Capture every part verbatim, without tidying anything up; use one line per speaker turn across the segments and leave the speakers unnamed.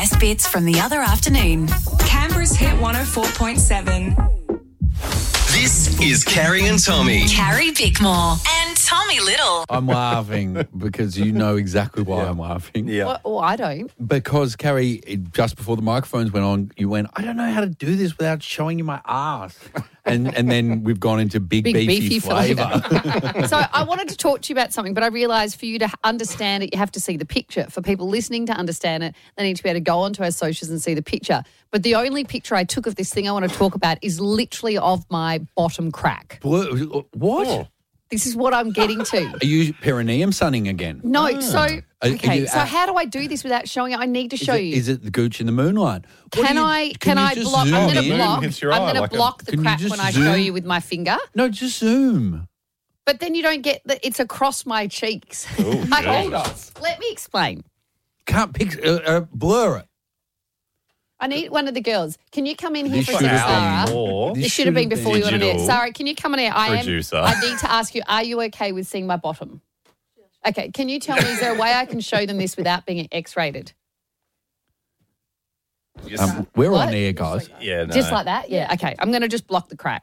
best bits from the other afternoon.
Canberra's Hit one oh four point seven.
This is Carrie and Tommy.
Carrie Bickmore and Tommy Little.
I'm laughing because you know exactly why I'm laughing.
Yeah.
Well, oh, I don't.
Because, Carrie, just before the microphones went on, you went, I don't know how to do this without showing you my ass. And and then we've gone into big,
Big
beefy,
beefy
flavour.
So I wanted to talk to you about something, but I realised for you to understand it, you have to see the picture. For people listening to understand it, they need to be able to go onto our socials and see the picture. But the only picture I took of this thing I want to talk about is literally of my bottom crack.
What?
Oh.
This is what I'm getting to.
Are you perineum sunning again?
No, so,
Are- are
okay,
you
so
at-
how do I do this without showing it? I need to
Is
show
it,
you.
is it the gooch in the moonlight? What
Can
do you-
I can,
you
I
just
block
zoom
I'm gonna
in?
block
hits your
I'm
eye
gonna
like a-
block the
Can you
crack
just
when I
zoom?
show you with my finger.
No, just zoom.
But then you don't get that it's across my cheeks.
Oh,
Okay,
Jesus.
let me explain.
Can't pick, uh, uh, blur it.
I need one of the girls. Can you come in here
This
for a
should
second,
have
Sarah?
More.
This should have been before you went on air.
digital
Sarah, can you come on air? I am.
producer.
I need to ask you, are you okay with seeing my bottom? Okay, can you tell me, is there a way I can show them this without being X-rated?
Um, we're
What?
on air, guys.
Yeah, no.
Just like that? Yeah, okay. I'm going to just block the crack.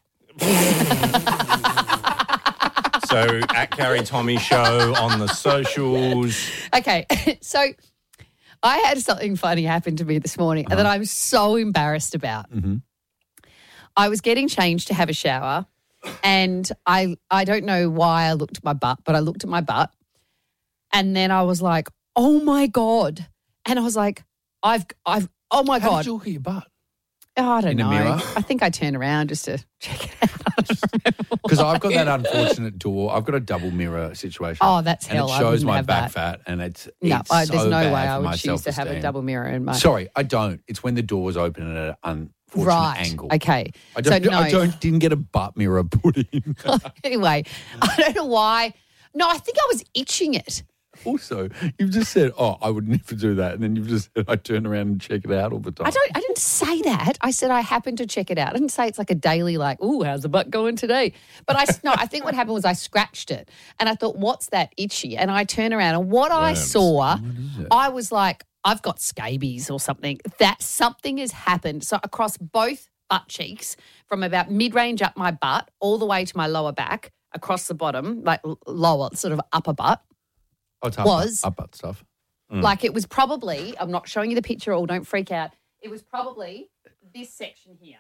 So at Carrie Tommy Show on the socials.
Okay, so I had something funny happen to me this morning
Uh-huh.
that I'm so embarrassed about.
Mm-hmm.
I was getting changed to have a shower, and I I don't know why I looked at my butt, but I looked at my butt, and then I was like, "Oh my god!" And I was like, "I've I've oh my
How
god!"
did you look at your butt?
Oh, I don't
In a
know.
mirror?
I think I turned around just to check it out. I don't remember
Because
why.
I've got that unfortunate door. I've got a double mirror situation.
Oh, that's
and
hell.
it
I
shows
wouldn't
my
have
back
that.
fat, and it's
No,
it's
I,
so
there's no
bad
way I
for
would
my
choose to have a
self-esteem.
double mirror in my.
Sorry, I don't. It's when the door's open at an unfortunate
right.
angle.
Okay.
I don't.
so no.
I don't. Didn't get a butt mirror put in.
Anyway, I don't know why. No, I think I was itching it.
Also, you've just said, "Oh, I would never do that," and then you've just said, "I turn around and check it out all the time."
I don't. I didn't say that. I said I happened to check it out. I didn't say it's like a daily, like, "Ooh, how's the butt going today?" But I no. I think what happened was I scratched it, and I thought, "What's that itchy?" And I turn around, and what I saw, I was like, "I've got scabies or something." That something has happened. So across both butt cheeks, from about mid-range up my butt all the way to my lower back, across the bottom, like l- lower, sort of upper butt.
Oh, it's up,
was-
up, butt stuff.
Like it was probably, I'm not showing you the picture all, don't freak out. It was probably this section here.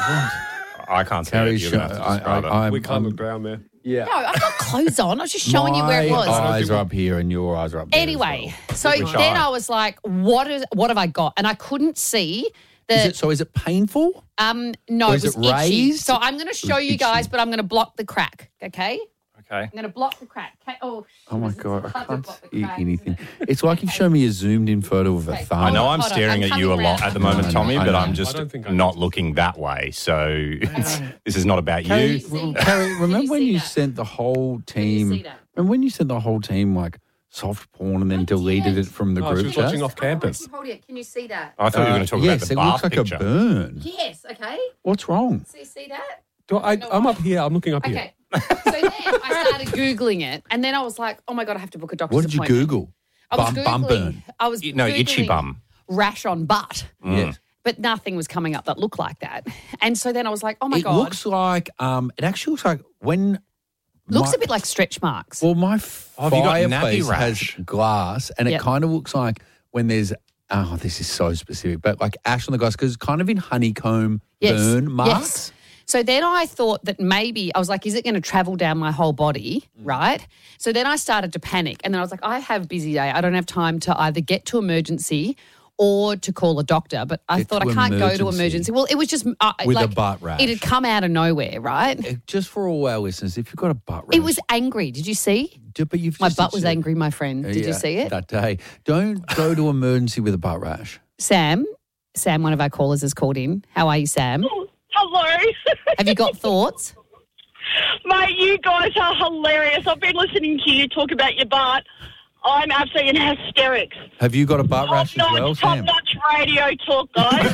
I can't see
Carrie,
it. You're gonna
show-
have to
I,
describe it.
I, I'm,
We can't
I'm-
look down there.
Yeah.
No, I've got clothes on. I was just showing you where it
My
was.
eyes are up here, and your eyes are up there.
Anyway,
as
so
Which
then
eye?
I was like, what is what have I got? And I couldn't see the
well. Is it, so is it painful?
um no,
or
it
is
was
it
itchy.
raised?
So I'm gonna show
was
you guys,
itchy.
but I'm gonna block the crack, okay?
Okay.
I'm gonna block the crack. Okay. Oh,
Oh my
it's
god, I
hard to
can't
block the
see
crack,
anything.
isn't it?
It's like you've shown me a zoomed-in photo of a
Okay.
thumb.
I know
Hold on,
I'm
hold on.
staring
I'm
at you a
coming
lot
round.
at the moment,
I know,
Tommy,
I
but
know.
I'm
I
just
don't think I
not
can.
looking that way. So it's, this is not about
Carrie,
you.
see that?
Carrie,
Can
remember
you
when
see
you
that?
sent the whole
Can you
team?
see that?
And when you sent the whole team like soft porn and then
I
deleted
did.
it from the
Oh, she
group
was
chat?
watching off campus.
Hold it. Can you see that?
I thought you were going
Uh,
to talk
yes,
about the
it
bath
looks like
picture.
a burn.
Yes. Okay.
What's wrong?
So you see that?
Do I,
No,
I'm
I-
up here. I'm looking up here.
Okay. So then I started Googling it, and then I was like, oh my God, I have to book a doctor's
What did you
appointment.
Google?
I was
Bum, bum
Googling,
burn.
I was
No, itchy
Googling
bum.
rash on butt,
Yes.
but nothing was coming up that looked like that. And so then I was like, oh my
it
God.
looks like um. It actually looks like when.
Looks
my-
a bit like stretch marks.
Well, my
Oh, have you got nappy
fireplace
rash?
has glass, and
Yep.
it kind of looks like when there's. Oh, this is so specific, but like ash on the glass because it's kind of in honeycomb
yes.
burn marks.
Yes. So then I thought that maybe, I was like, is it going to travel down my whole body, right? So then I started to panic. And then I was like, I have a busy day. I don't have time to either get to emergency or to call a doctor. But I
Get
thought
to
I can't go to
emergency.
emergency. Well, it was just uh,
With a
like,
butt rash.
It had come out of nowhere, right?
Uh, Just for all our listeners, if you've got a butt rash,
It was angry. Did you see?
D- but you've
My
just
butt was
said-
angry, my friend. Did
Yeah,
you see it?
that day? Don't go to emergency with a butt rash.
Sam, Sam, one of our callers has called in. How are you, Sam?
Hello.
Have you got thoughts?
Mate, you guys are hilarious. I've been listening to you talk about your butt. I'm absolutely in hysterics.
Have you got a butt rash as well,
top
Sam?
notch radio talk, guys.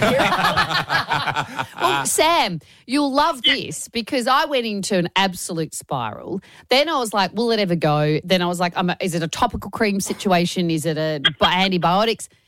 Well, Sam, you'll love this because I went into an absolute spiral. Then I was like, will it ever go? Then I was like, I'm a, is it a topical cream situation? Is it a b- antibiotics?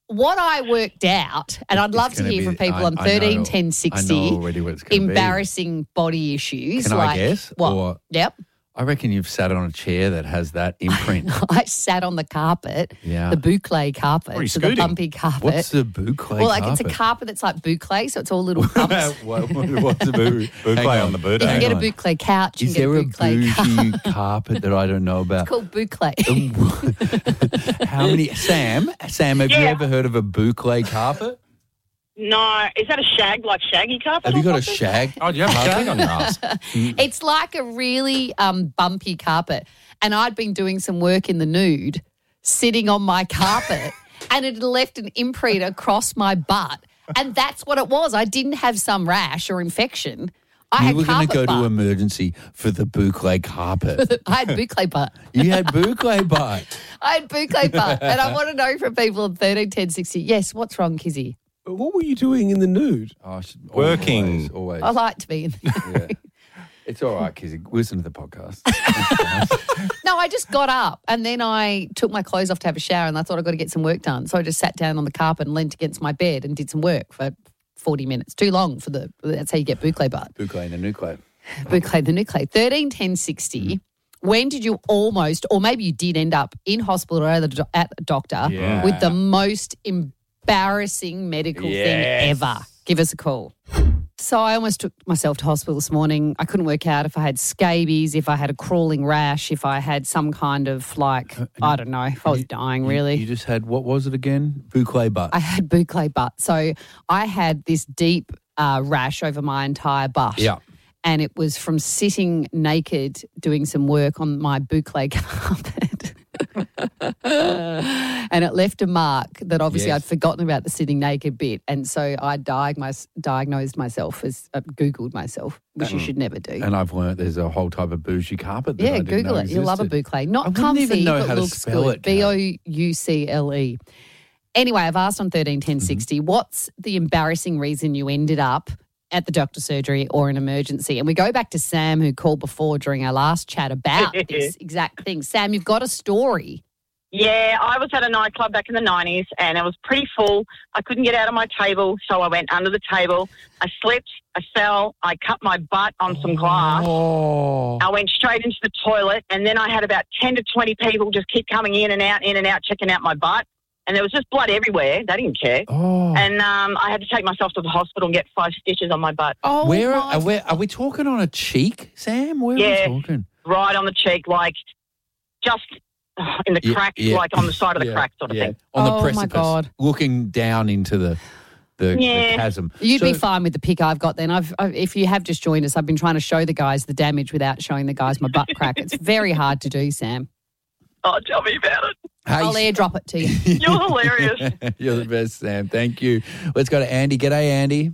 what I worked out, and I'd love
It's
to
gonna
hear
be-
from people
I-
on
I know-
thirteen ten
I
sixty.
know already what it's gonna be.
Embarrassing body issues.
Can I
like,
guess?
What?
Or-
Yep.
I reckon you've sat on a chair that has that imprint.
I sat on the carpet,
Yeah.
the boucle carpet,
Pretty
so the
scooting.
bumpy carpet.
What's the boucle
well, like
carpet?
it's a carpet that's like boucle, so it's all little bumps.
what, what, what's a bou-
Boucle
hang
on the boot,
You
eh?
can get a
on.
boucle couch.
Is
you
there a
can get a boucle
bougie carpet that I don't know about?
It's called boucle.
How many? Sam? Sam, have you
Yeah.
ever heard of a boucle carpet?
No, is that a shag, like shaggy carpet?
Have you
or
got a
something?
shag?
Oh, do you have a shag on your ass?
It's like a really um, bumpy carpet. And I'd been doing some work in the nude, sitting on my carpet, and it had left an imprint across my butt. And that's what it was. I didn't have some rash or infection. I
You
had
were going
carpet
to go
butt.
to emergency for the boucle carpet.
I had boucle butt.
You had boucle butt.
I had boucle butt. And I want to know from people on thirteen ten sixty, yes, what's wrong, Kizzy?
What were you doing in the nude?
Oh, I should-
Working.
Always. always.
I like to be in
Yeah. It's all right, Kizzy. Listen to the podcast.
No, I just got up and then I took my clothes off to have a shower and I thought I've got to get some work done. So I just sat down on the carpet and leant against my bed and did some work for forty minutes. Too long for the, that's how you get boucle butt.
Boucle and a nuclear.
Boucle, the nuclear. thirteen ten sixty. When did you almost, or maybe you did end up in hospital or at the, do- at the doctor
Yeah.
with the most embarrassing medical
Yes.
thing ever? Give us a call. So I almost took myself to hospital this morning. I couldn't work out if I had scabies, if I had a crawling rash, if I had some kind of like, I don't know, if I was
You-
dying
you-
really.
You just had, what was it again? Boucle butt.
I had boucle butt. So I had this deep uh, rash over my entire butt.
Yeah.
And it was from sitting naked doing some work on my boucle carpet. And it left a mark that obviously
Yes.
I'd forgotten about the sitting naked bit. And so I diagnosed, diagnosed myself as, uh, Googled myself, which you should never do.
And I've learnt there's a whole type of bougie carpet that I
Yeah,
didn't
Google
know
it. You'll love a
existed.
boucle.
I
Not
wouldn't
comfy,
even know
but
how to
looks
spell
good.
it,
B O U C L E. Anyway, I've asked on thirteen ten sixty,
Mm-hmm.
what's the embarrassing reason you ended up at the doctor's surgery or an emergency? And we go back to Sam, who called before during our last chat about this exact thing. Sam, you've got a story.
Yeah, I was at a nightclub back in the nineties and it was pretty full. I couldn't get out of my table, so I went under the table. I slipped, I fell, I cut my butt on some glass.
Oh.
I went straight into the toilet and then I had about ten to twenty people just keep coming in and out, in and out, checking out my butt. And there was just blood everywhere. They didn't care.
Oh.
And um, I had to take myself to the hospital and get five stitches on my butt.
Oh,
Where
my
are, we, are we talking on a cheek, Sam? Where
Yeah.
are we talking?
Right on the cheek, like just uh, in the
Yeah,
crack,
yeah.
like on the side of the
Yeah,
crack sort of
yeah.
thing.
On the
Oh, my
precipice.
God.
Looking down into the, the, the
Yeah.
chasm.
You'd
So-
be fine with the pic I've got then. I've, I've, if you have just joined us, I've been trying to show the guys the damage without showing the guys my butt crack. It's very hard to do, Sam.
Oh, tell me about it.
Hey,
I'll airdrop it to you.
You're hilarious.
You're the best, Sam. Thank you. Let's go to Andy. G'day, Andy.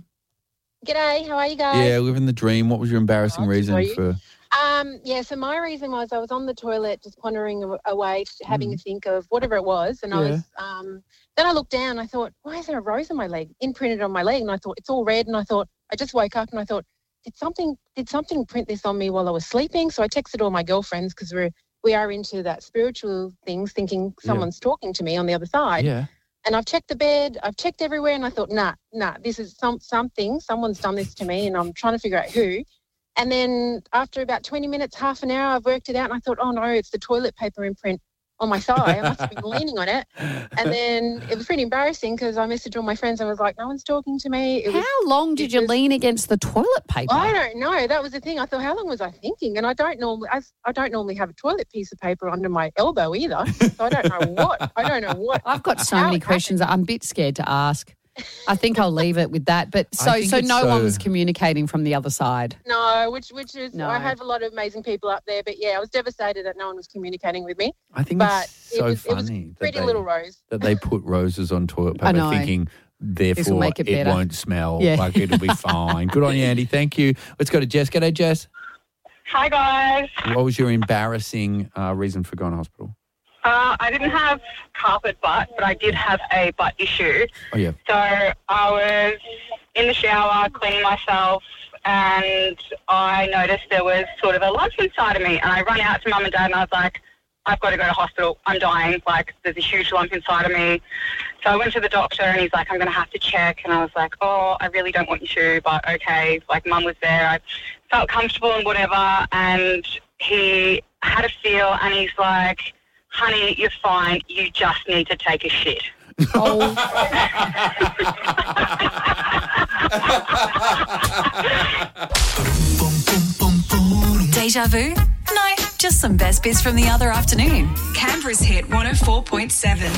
G'day, how are you guys?
Yeah, living the dream. What was your embarrassing
Oh,
reason
sorry.
for?
Um, yeah, so my reason was I was on the toilet just pondering a- away, having a think of whatever it was. And I
Yeah.
was, um, then I looked down, I thought, why is there a rose on my leg, imprinted on my leg? And I thought, it's all red. And I thought, I just woke up and I thought, did something, did something print this on me while I was sleeping? So I texted all my girlfriends because we're, we are into that spiritual things, thinking someone's talking to me on the other side.
Yeah.
And I've checked the bed, I've checked everywhere, and I thought, nah, nah, this is some something. Someone's done this to me, and I'm trying to figure out who. And then after about twenty minutes, half an hour, I've worked it out, and I thought, oh no, it's the toilet paper imprint on my thigh. I must have been leaning on it. And then it was pretty embarrassing because I messaged all my friends and was like, no one's talking to me. It was,
How long did
it
you
was-
lean against the toilet paper?
I don't know. That was the thing. I thought, how long was I thinking? And I don't normally, I, I don't normally have a toilet piece of paper under my elbow either. So I don't know what. I don't know what.
I've got so
how
many
it
questions. I'm a bit scared to ask. I think I'll leave it with that. But
I
so,
think
so
it's
no one
so-
was communicating from the other side.
No, which which is
No.
I have a lot of amazing people up there, but yeah, I was devastated that no one was communicating with me.
I think
But
it's so
it was it was
funny that
pretty
they,
little rose.
that they put roses on toilet
I
paper
know.
thinking, therefore,
make it better.
won't smell.
Yeah.
Like it'll be fine. Good on you, Andy. Thank you. Let's go to Jess. G'day, Jess.
Hi, guys.
What was your embarrassing uh, reason for going to hospital?
Uh, I didn't have carpet butt, but I did have a butt issue.
Oh, yeah.
So I was in the shower cleaning myself and I noticed there was sort of a lump inside of me. And I run out to mum and dad and I was like, I've got to go to hospital. I'm dying. Like, there's a huge lump inside of me. So I went to the doctor and he's like, I'm going to have to check. And I was like, oh, I really don't want you to, but okay. Like, Mum was there. I felt comfortable and whatever. And he had a feel and he's like, honey, you're fine. You just need to take a shit.
Oh.
Deja vu? No, just some best bits from the other afternoon.
Canberra's Hit one oh four point seven.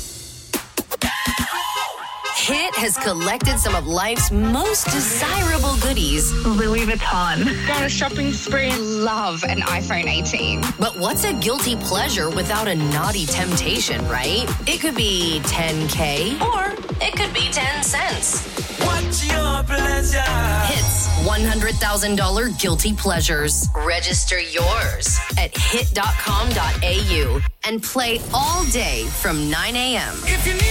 Hit has collected some of life's most desirable goodies.
Louis Vuitton.
Go on a shopping spree.
Love an iPhone eighteen.
But what's a guilty pleasure without a naughty temptation, right? It could be ten K or it could be ten cents.
What's your pleasure?
Hit's one hundred thousand dollars Guilty Pleasures. Register yours at hit dot com dot a u and play all day from nine a.m.
If you need